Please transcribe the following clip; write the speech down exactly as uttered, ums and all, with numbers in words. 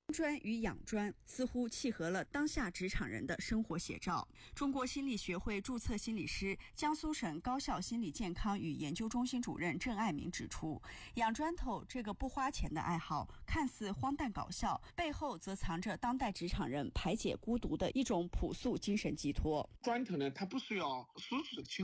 专与养专似乎契合了当下职场人的生活写照。中国心理学会注册心理师、江苏省高校心理健康与研究中心主任郑爱民指出，养砖头这个不花钱的爱好看似荒诞搞笑，背后则藏着当代职场人排解孤独的一种朴素精神寄托。 砖头呢，它不需要输出的